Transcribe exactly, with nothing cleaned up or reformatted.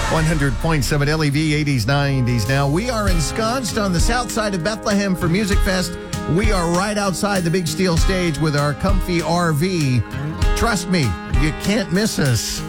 one hundred point seven L E V, eighties, nineties. Now, we are ensconced on the south side of Bethlehem for Music Fest. We are right outside the big steel stage with our comfy R V. Trust me, you can't miss us.